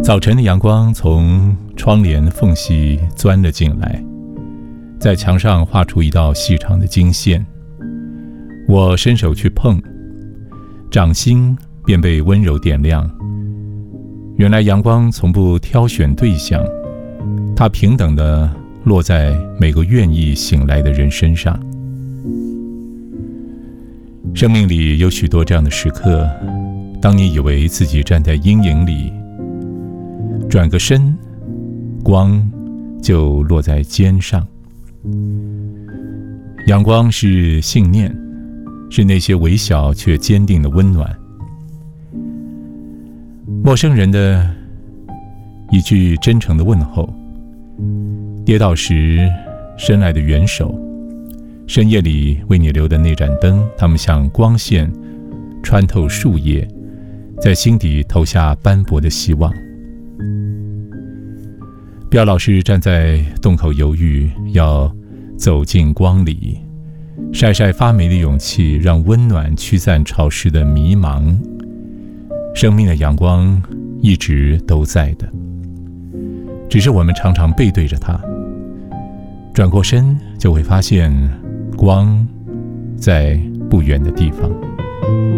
早晨的阳光从窗帘缝隙钻了进来，在墙上画出一道细长的经线。我伸手去碰，掌心便被温柔点亮。原来阳光从不挑选对象，它平等地落在每个愿意醒来的人身上。生命里有许多这样的时刻，当你以为自己站在阴影里，转个身，光就落在肩上。阳光是信念，是那些微小却坚定的温暖。陌生人的一句真诚的问候，跌倒时伸来的援手，深夜里为你留的那盏灯，它们像光线穿透树叶，在心底投下斑驳的希望。不要老是站在洞口犹豫，要走进光里，晒晒发霉的勇气，让温暖驱散潮湿的迷茫。生命的阳光一直都在的，只是我们常常背对着它，转过身就会发现光在不远的地方。